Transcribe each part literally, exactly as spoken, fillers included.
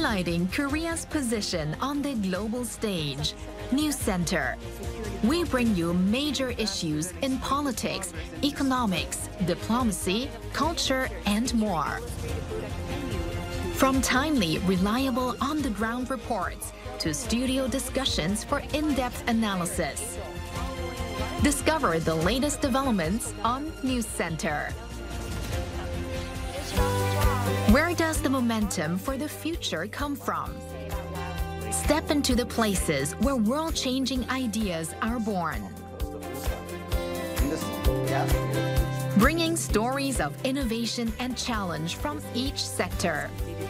Highlighting Korea's position on the global stage, News Center. We bring you major issues in politics, economics, diplomacy, culture, and more. From timely, reliable on-the-ground reports to studio discussions for in-depth analysis. Discover the latest developments on News Center. Where does the momentum for the future come from? Step into the places where world-changing ideas are born. Bringing stories of innovation and challenge from each sector.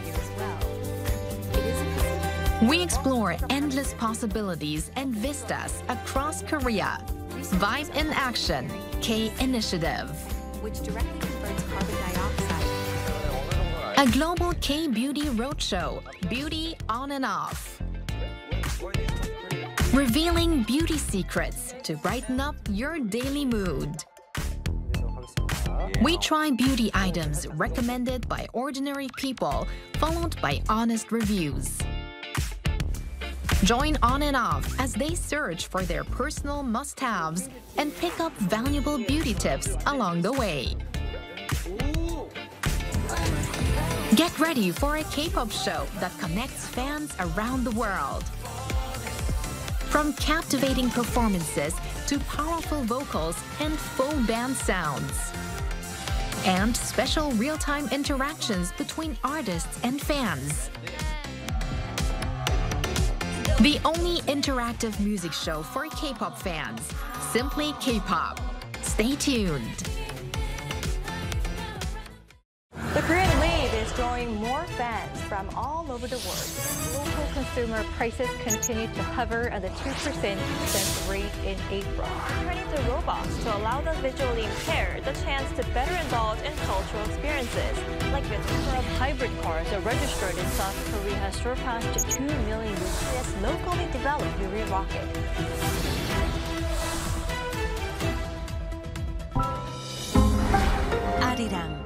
We explore endless possibilities and vistas across Korea. Vibe in Action, K Initiative. Which directly converts carbon dioxide. A global K-beauty roadshow, Beauty On and Off. Revealing beauty secrets to brighten up your daily mood. We try beauty items recommended by ordinary people, followed by honest reviews. Join On and Off as they search for their personal must-haves and pick up valuable beauty tips along the way. Get ready for a K-pop show that connects fans around the world. From captivating performances to powerful vocals and full band sounds. And special real-time interactions between artists and fans. The only interactive music show for K-pop fans, Simply K-pop. Stay tuned. The Korean wave is drawing more fans from all over the world. Local consumer prices continue to hover at the two percent rate in April. Turning to robots to allow the visually impaired the chance to better indulge in cultural experiences. Like the number of hybrid cars are registered in South Korea has surpassed two million with this locally developed Yuri rocket. 아리랑